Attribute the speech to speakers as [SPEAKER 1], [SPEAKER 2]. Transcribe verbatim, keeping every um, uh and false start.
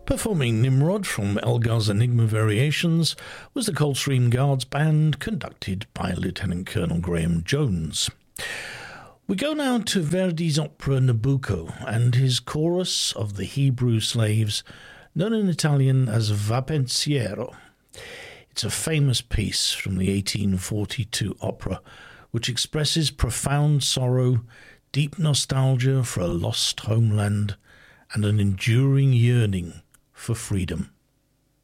[SPEAKER 1] Performing Nimrod from Elgar's Enigma Variations was the Coldstream Guards Band, conducted by Lieutenant Colonel Graham Jones. We go now to Verdi's opera Nabucco and his chorus of the Hebrew slaves, known in Italian as Va Pensiero. It's a famous piece from the eighteen forty-two opera, which expresses profound sorrow, deep nostalgia for a lost homeland, and an enduring yearning for freedom.